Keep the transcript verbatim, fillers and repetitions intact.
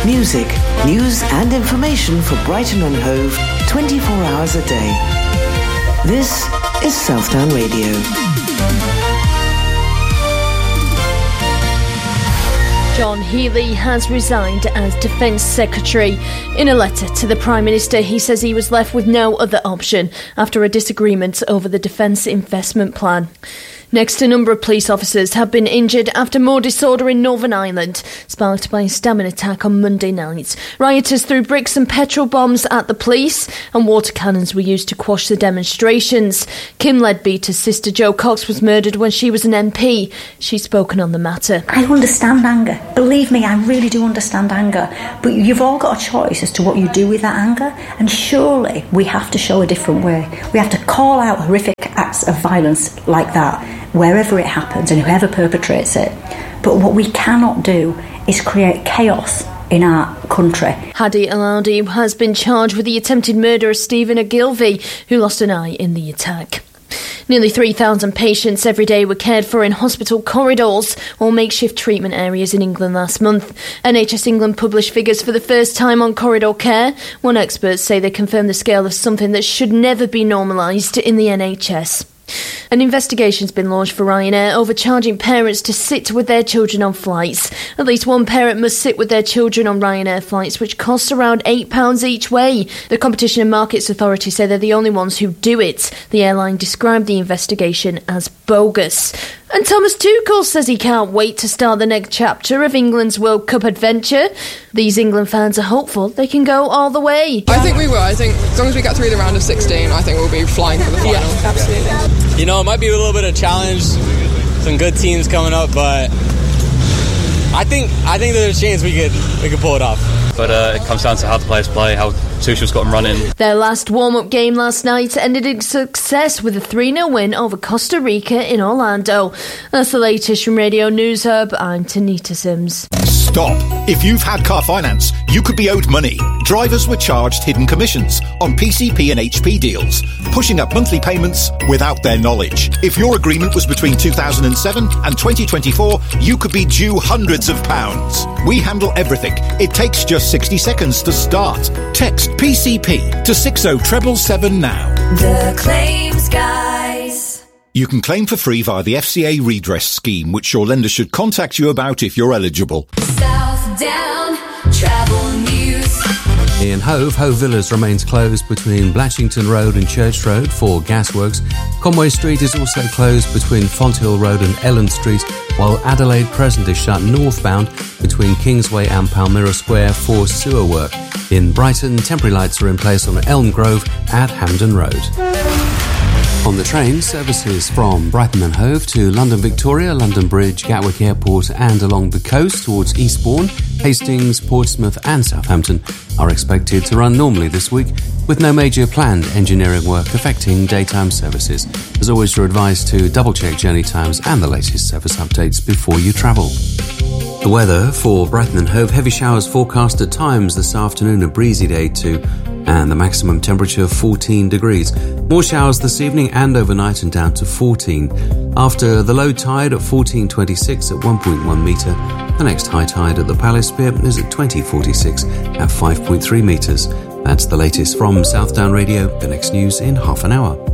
Music, news and information for Brighton and Hove twenty-four hours a day. This is Southdown Radio. John Healey has resigned as Defence Secretary. In a letter to the Prime Minister, he says he was left with no other option after a disagreement over the Defence Investment Plan. Next, a number of police officers have been injured after more disorder in Northern Ireland, sparked by a stabbing attack on Monday night. Rioters threw bricks and petrol bombs at the police, and water cannons were used to quash the demonstrations. Kim Leadbeater's sister Jo Cox was murdered when she was an M P. She's spoken on the matter. I understand anger. Believe me, I really do understand anger. But you've all got a choice as to what you do with that anger, and surely we have to show a different way. We have to call out horrific acts of violence like that, wherever it happens and whoever perpetrates it. But what we cannot do is create chaos in our country. Hadi Alaudi has been charged with the attempted murder of Stephen Ogilvie, who lost an eye in the attack. Nearly three thousand patients every day were cared for in hospital corridors or makeshift treatment areas in England last month. N H S England published figures for the first time on corridor care. One experts say they confirm the scale of something that should never be normalised in the N H S. An investigation's been launched for Ryanair over charging parents to sit with their children on flights. At least one parent must sit with their children on Ryanair flights, which costs around eight pounds each way. The Competition and Markets Authority say they're the only ones who do it. The airline described the investigation as bogus. And Thomas Tuchel says he can't wait to start the next chapter of England's World Cup adventure. These England fans are hopeful they can go all the way. I think we will. I think as long as we get through the round of sixteen, I think we'll be flying for the final. Yeah, absolutely. You know, it might be a little bit of a challenge, some good teams coming up, but I think I think there's a chance we could we could pull it off. But uh, it comes down to how the players play, how Tuchel's got them running. Their last warm-up game last night ended in success with a three nil win over Costa Rica in Orlando. That's the latest from Radio News Hub. I'm Tanita Sims. Stop. If you've had car finance, you could be owed money. Drivers were charged hidden commissions on P C P and H P deals, pushing up monthly payments without their knowledge. If your agreement was between two thousand seven and twenty twenty-four, you could be due hundreds of pounds. We handle everything. It takes just sixty seconds to start. Text P C P to six oh seven seven now. The Claims Guys. You can claim for free via the F C A redress scheme, which your lender should contact you about if you're eligible. Southdown Travel News. In Hove, Hove Villas remains closed between Blatchington Road and Church Road for gasworks. Conway Street is also closed between Fonthill Road and Ellen Street, while Adelaide Crescent is shut northbound between Kingsway and Palmyra Square for sewer work. In Brighton, temporary lights are in place on Elm Grove at Hampden Road. On the train, services from Brighton and Hove to London Victoria, London Bridge, Gatwick Airport and along the coast towards Eastbourne, Hastings, Portsmouth and Southampton are expected to run normally this week, with no major planned engineering work affecting daytime services. As always, you're advised to double-check journey times and the latest service updates before you travel. The weather for Brighton and Hove: heavy showers forecast at times this afternoon, a breezy day too, and the maximum temperature fourteen degrees. More showers this evening and overnight and down to fourteen. After the low tide at fourteen twenty-six at one point one metre, the next high tide at the Palace Pier is at twenty forty-six at five point three metres. That's the latest from Southdown Radio. The next news in half an hour.